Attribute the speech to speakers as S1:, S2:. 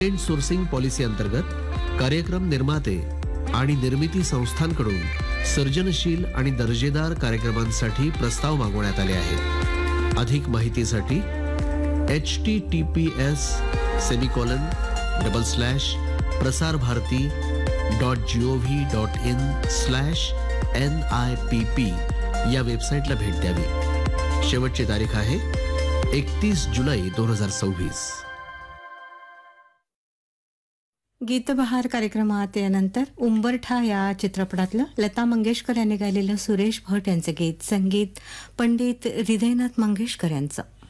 S1: Content sourcing policy अंतर्गत कार्यक्रम निर्माते आणि निर्मिती संस्थांकडून सर्जनशील आणि दर्जेदार कार्यक्रमांसाठी प्रस्ताव मागवण्यात आले आहेत. अधिक माहितीसाठी https://prasarbharati.gov.in/NIPP या वेबसाईटला भेट द्यावी. शेवटची तारीख आहे 31 जुलै 2026.
S2: गीतबहार कार्यक्रमात यानंतर उंबरठा या चित्रपटातलं लता मंगेशकर यांनी गायलेलं सुरेश भट यांचं गीत, संगीत पंडित हृदयनाथ मंगेशकर यांचं.